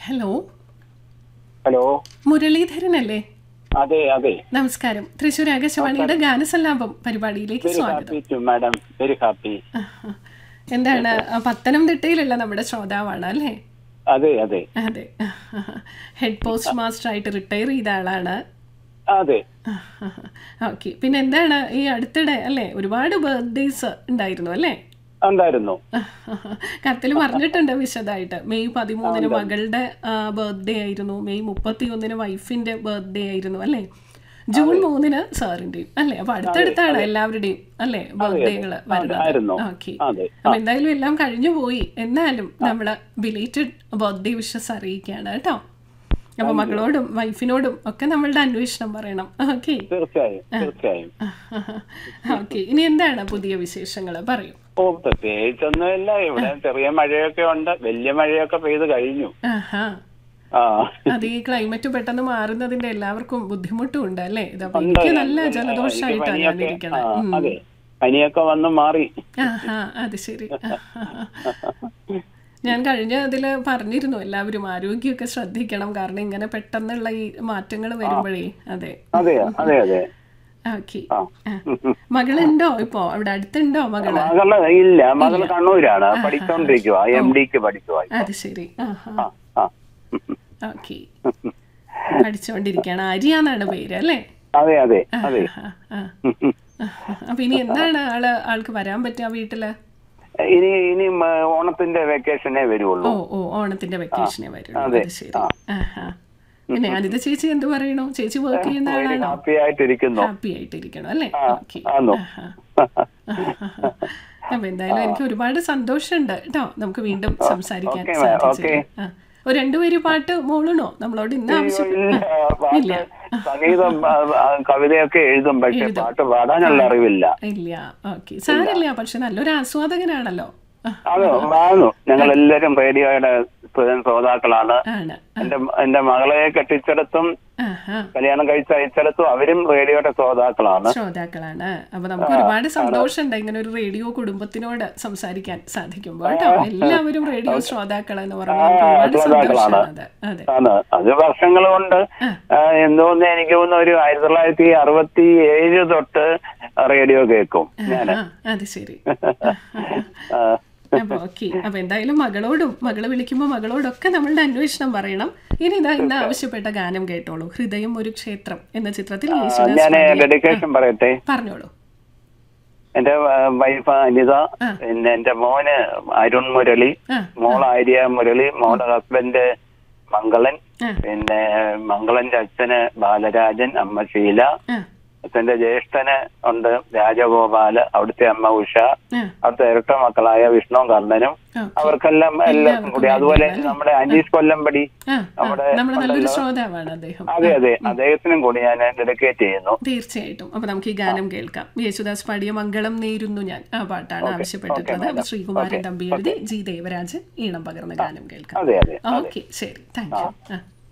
Hello hello, മുരളീധരനല്ലേ? അതെ അതെ. നമസ്കാരം. തൃശ്ശൂർ ആകാശവാണിയുടെ ഗാനസല്ലാപം പരിപാടിയിലേക്ക് സ്വാഗതം. Madam, very happy. എന്താണ്, പത്തനംതിട്ടയിലുള്ള നമ്മുടെ ശ്രോതാവാണ് അല്ലേ? അതെ അതെ അതെ. ഹെഡ് പോസ്റ്റ് മാസ്റ്റർ ആയിട്ട് റിട്ടയർ ചെയ്ത ആളാണ്. അതെ. ഓക്കെ. പിന്നെ എന്താണ്, ഈ അടുത്തിടെ അല്ലേ ഒരുപാട് ബർത്ത്ഡേസ് ഉണ്ടായിരുന്നു അല്ലേ? ഉണ്ടായിരുന്നു. കത്തിൽ പറഞ്ഞിട്ടുണ്ട് വിശദമായിട്ട്. മെയ് 13 മകളുടെ ബർത്ത്ഡേ ആയിരുന്നു, മെയ് 31 വൈഫിന്റെ ബർത്ത്ഡേ ആയിരുന്നു അല്ലേ, ജൂൺ 3 സാറിന്റെയും അല്ലേ. അപ്പൊ അടുത്തടുത്താണ് എല്ലാവരുടെയും അല്ലേ ബർത്ത്ഡേകള് വരുന്നത്. ഓക്കെ. അപ്പൊ എന്തായാലും എല്ലാം കഴിഞ്ഞു പോയി. എന്നാലും നമ്മള് ബിലേറ്റഡ് ബർത്ത്ഡേ വിഷസ് അറിയിക്കുകയാണ് കേട്ടോ. അപ്പൊ മകളോടും വൈഫിനോടും ഒക്കെ നമ്മളുടെ അന്വേഷണം പറയണം. ഓക്കെ. ഓക്കെ. ഇനി എന്താണ് പുതിയ വിശേഷങ്ങൾ, പറയൂ. പ്രത്യേകിച്ചൊന്നുമില്ല. ഇവിടെ ചെറിയ മഴയൊക്കെ ഉണ്ട്, വലിയ മഴയൊക്കെ പെയ്ത് കഴിഞ്ഞു. അത് ഈ ക്ലൈമറ്റ് പെട്ടെന്ന് മാറുന്നതിന്റെ എല്ലാവർക്കും ബുദ്ധിമുട്ടും ഉണ്ട് അല്ലേ? ഇതപ്പോ എനിക്ക് നല്ല ജലദോഷമായിട്ടാണ് ഞാനിരിക്കണത്. അതെ, പനിയൊക്കെ വന്ന് മാറി. അത് ശരി. ഞാൻ കഴിഞ്ഞ അതിൽ പറഞ്ഞിരുന്നു എല്ലാവരും ആരോഗ്യമൊക്കെ ശ്രദ്ധിക്കണം, കാരണം ഇങ്ങനെ പെട്ടെന്നുള്ള ഈ മാറ്റങ്ങൾ വരുമ്പോഴേ. അതെ അതെ അതെ അതെ. ഓക്കെ. മകളുണ്ടോ ഇപ്പോ അവിടെ അടുത്തുണ്ടോ? മകള് ഇല്ല, മകള് കണ്ണൂരാണ് പഠിച്ചോണ്ടിരിക്കുക, MD പഠിക്കുക. അത് ശരി. ഓക്കെ. പഠിച്ചോണ്ടിരിക്കുകയാണ്. ആര്യാന്നാണ് പേര് അല്ലേ? അതെ അതെ അതെ. അപ്പൊ ഇനി എന്താണ് ആൾക്ക് വരാൻ പറ്റുക വീട്ടില്? ഇനി ഓണത്തിന്റെ വെക്കേഷനേ വരുള്ളൂ. ഓ, ഓണത്തിന്റെ വെക്കേഷനേ വരുള്ളൂ. അത് ശരി. പിന്നെ അനിത ചേച്ചി എന്ത് പറയണു? ചേച്ചി വർക്ക് ചെയ്യുന്ന ആളാണോ? ഹാപ്പി ആയിട്ടിരിക്കണം അല്ലേ? ഓക്കെ. അപ്പൊ എന്തായാലും എനിക്ക് ഒരുപാട് സന്തോഷമുണ്ട് കേട്ടോ. നമുക്ക് വീണ്ടും സംസാരിക്കാൻ സാധിച്ചു. ഒരു 2 വരി പാട്ട് മോളണോ നമ്മളോട് ഇന്ന് ആവശ്യമില്ല? സംഗീതം കവിതയൊക്കെ എഴുതും, പക്ഷെ പാട്ട് പാടാനുള്ള അറിവില്ല. ഇല്ല. ഓക്കെ, സാരില്ല. പക്ഷെ നല്ലൊരു ആസ്വാദകനാണല്ലോ. അതോ വാങ്ങു. ഞങ്ങൾ എല്ലാരും റേഡിയോയുടെ ശ്രോതാക്കളാണ്. എന്റെ മകളെ കെട്ടിച്ചിടത്തും കല്യാണം കഴിച്ച അയച്ചിടത്തും അവരും റേഡിയോയുടെ ശ്രോതാക്കളാണ്. അപ്പൊ നമുക്ക് ഒരുപാട് സന്തോഷമുണ്ട് ഇങ്ങനെ ഒരു റേഡിയോ കുടുംബത്തിനോട് സംസാരിക്കാൻ സാധിക്കുമ്പോൾ കേട്ടോ. എല്ലാവരും റേഡിയോ ശ്രോതാക്കളെന്ന് ശ്രോതാക്കളാണ്. അത് വർഷങ്ങൾ കൊണ്ട് എന്തോന്ന് എനിക്ക് തോന്നുന്നു ഒരു 1967 തൊട്ട് റേഡിയോ കേൾക്കും ഞാന്. അത് ശരി. അപ്പൊ എന്തായാലും മകള് വിളിക്കുമ്പോ മകളോടൊക്കെ നമ്മളുടെ അന്വേഷണം പറയണം. ഇനി ഇന്ന് ആവശ്യപ്പെട്ട ഗാനം കേട്ടോളൂ. ഹൃദയം ഒരു ക്ഷേത്രം എന്ന ചിത്രത്തിൽ ഡെഡിക്കേഷൻ പറയട്ടെ. പറഞ്ഞോളൂ. എന്റെ വൈഫ് അനിത, പിന്നെ എന്റെ മോന് അരുൺ മുരളി, മോൾ ആര്യ മുരളി, മോളുടെ ഹസ്ബൻഡ് മംഗളൻ, പിന്നെ മംഗളന്റെ അച്ഛന് ബാലരാജൻ, അമ്മ ശീല, അച്ഛന്റെ ജ്യേഷ്ഠന് ഉണ്ട് രാജഗോപാല്, അവിടുത്തെ അമ്മ ഉഷ, അവിടുത്തെ ഇരട്ട മക്കളായ വിഷ്ണു കർണനും, അവർക്കെല്ലാം എല്ലാവർക്കും കൂടി. അതുപോലെ നമ്മുടെ അനീഷ് കൊല്ലമ്പടി, നമ്മുടെ അതെ അതെ, അദ്ദേഹത്തിനും കൂടി ഞാൻ ഡെഡിക്കേറ്റ് ചെയ്യുന്നു. തീർച്ചയായിട്ടും. അപ്പൊ നമുക്ക് ഈ ഗാനം കേൾക്കാം. യേശുദാസ് പാടിയ മംഗളം നേരുന്നു ഞാൻ, ആ പാട്ടാണ് ആവശ്യപ്പെട്ടിട്ടുള്ളത്. ശ്രീകുമാരൻ തമ്പി എഴുതി, ജി ദേവരാജൻ ഈണം പകർന്ന ഗാനം കേൾക്കാം. ഓക്കെ, ശരി. Thank you.